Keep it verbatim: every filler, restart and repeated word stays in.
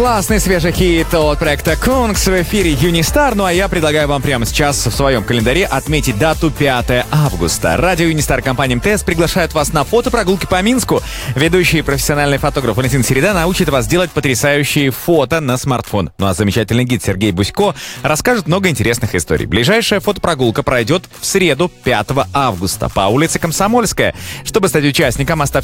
Классный свежий хит от проекта Kungs в эфире Юнистар. Ну а я предлагаю вам прямо сейчас в своем календаре отметить дату пятое августа. Радио Юнистар, компания МТС приглашает вас на фотопрогулки по Минску. Ведущий и профессиональный фотограф Валентин Середа научит вас делать потрясающие фото на смартфон. Ну а замечательный гид Сергей Бусько расскажет много интересных историй. Ближайшая фотопрогулка пройдет в среду пятого августа по улице Комсомольская. Чтобы стать участником, оставьте